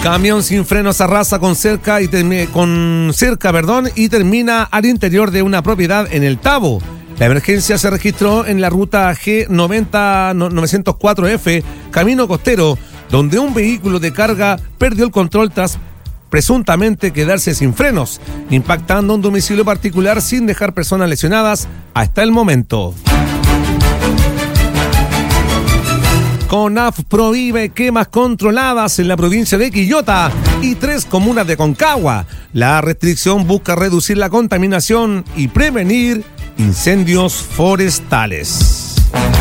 Camión sin frenos arrasa con cerca y termina al interior de una propiedad en el Tabo. La emergencia se registró en la ruta G904F, camino costero, donde un vehículo de carga perdió el control tras presuntamente quedarse sin frenos, impactando un domicilio particular sin dejar personas lesionadas hasta el momento. CONAF prohíbe quemas controladas en la provincia de Quillota y 3 comunas de Concagua. La restricción busca reducir la contaminación y prevenir incendios forestales.